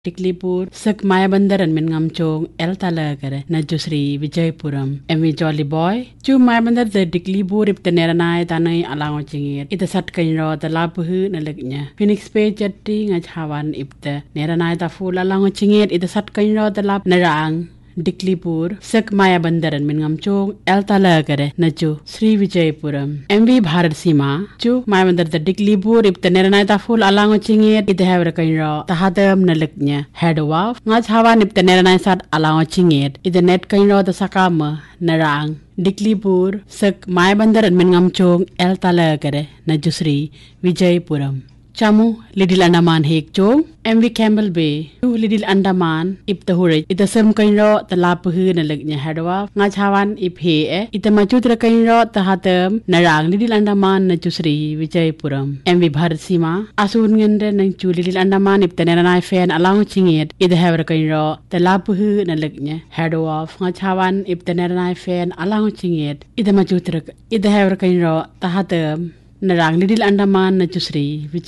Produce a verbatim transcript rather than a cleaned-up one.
Diklipur sak maya bandaran min ngamchong el tala kare na Jusri Vijayapuram emi jolly boy chu maya bandar the Diklipur ip tenera nai tanai alango chingit ita sat kainro ta lapuhu na legnya Phoenix pe jatti ngaj hawan ip te nera nai ta full alango chingit ita sat kainro ta lap narang Diklipur sak maya bandaran min ngamchong el tala kare na chu Sri Vijayapuram M V Bharat Sima chu maya bandar the Diklipur ip tenera nai ta full alango chingit ita havra kainro ta hadam na legnya headwa ngaj hawan ip tenera nai sat alango chingit ita net kainro ta sakama narang Diklipur sak maya bandaran min ngamchong el tala kare na Jusri Vijayapuram Chamu Little Andaman hek chong M V Campbell Bay tu Little Andaman ip tahure ita sem kainro ta lapuhu na legnya hadwa ngaj hawan ip he e ita machutra kainro ta hatam narang Little Andaman na Jusri Vijayapuram M V Bharat Sima asun ngende nang chu Little Andaman ip tanera nai fan alang chingit ida havra kainro ta lapuhu na legnya hadwa ngaj hawan ip tanera nai fan alang chingit ida machutra ida havra kainro ta hatam narang Little Andaman na Jusri